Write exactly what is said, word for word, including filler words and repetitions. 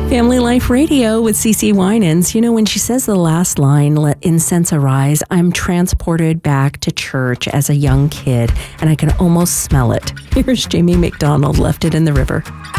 Family Life Radio with CeCe Winans. You know, when she says the last line, "Let incense arise," I'm transported back to church as a young kid, and I can almost smell it. Here's Jamie McDonald, Left It in the River.